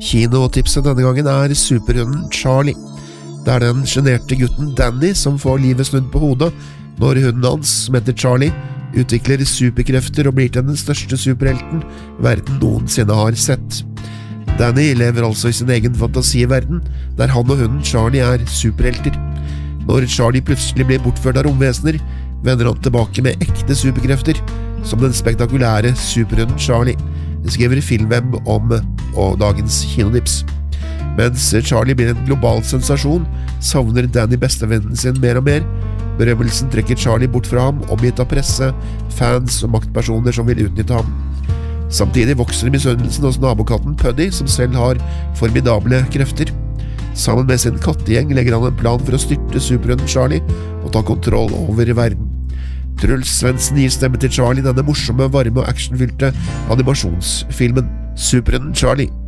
Kinotipset denne gangen superhunden Charlie. Det den generte gutten Danny som får livet snudd på hodet når hunden hans, som heter Charlie, utvikler superkrefter og blir til den største superhelten verden noensinne har sett. Danny lever altså i sin egen fantasiverden, der han og hunden Charlie superhelter. Når Charlie plutselig blir bortført av romvesener, vender han tilbake med ekte superkrefter, som den spektakulære superhunden Charlie. Det skriver Filmweb om og dagens kinotips. Mens Charlie blir en global sensasjon, savner Danny bestevennen sin mer og mer. Berømmelsen trekker Charlie bort fra ham, omgitt av presse, fans og maktpersoner som vil utnytte ham. Samtidig vokser misunnelsen hos nabokatten Puddy, som selv har formidable krefter. Sammen med sin kattegjeng legger han en plan for å styrte superhunden Charlie og ta kontroll over verden. Truls Svendsen gir stemme til Charlie, denne morsomme, varme og actionfylte animasjonsfilmen Superhunden Charlie.